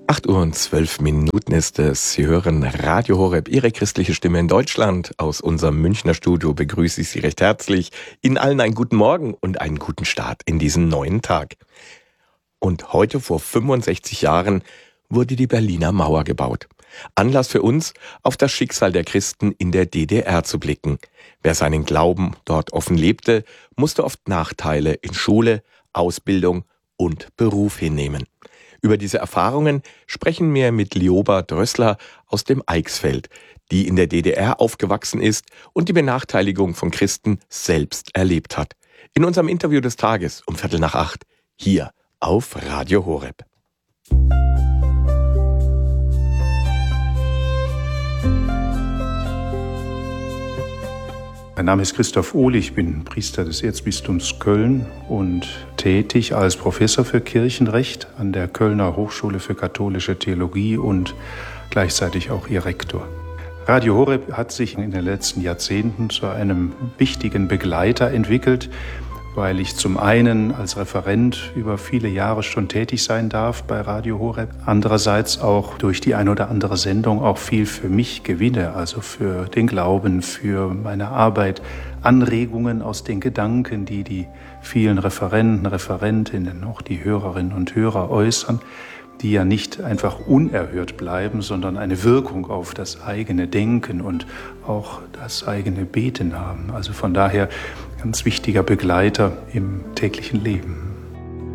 8 Uhr und 12 Minuten ist es. Sie hören Radio Horeb, Ihre christliche Stimme in Deutschland. Aus unserem Münchner Studio begrüße ich Sie recht herzlich. Ihnen allen einen guten Morgen und einen guten Start in diesen neuen Tag. Und heute vor 65 Jahren wurde die Berliner Mauer gebaut. Anlass für uns, auf das Schicksal der Christen in der DDR zu blicken. Wer seinen Glauben dort offen lebte, musste oft Nachteile in Schule, Ausbildung und Beruf hinnehmen. Über diese Erfahrungen sprechen wir mit Lioba Drössler aus dem Eichsfeld, die in der DDR aufgewachsen ist und die Benachteiligung von Christen selbst erlebt hat. In unserem Interview des Tages um 7:45 hier auf Radio Horeb. Mein Name ist Christoph Ohle, ich bin Priester des Erzbistums Köln und tätig als Professor für Kirchenrecht an der Kölner Hochschule für katholische Theologie und gleichzeitig auch ihr Rektor. Radio Horeb hat sich in den letzten Jahrzehnten zu einem wichtigen Begleiter entwickelt, weil ich zum einen als Referent über viele Jahre schon tätig sein darf bei Radio Horeb, andererseits auch durch die ein oder andere Sendung auch viel für mich gewinne, also für den Glauben, für meine Arbeit, Anregungen aus den Gedanken, die die vielen Referenten, Referentinnen, auch die Hörerinnen und Hörer äußern, die ja nicht einfach unerhört bleiben, sondern eine Wirkung auf das eigene Denken und auch das eigene Beten haben. Also von daher ganz wichtiger Begleiter im täglichen Leben.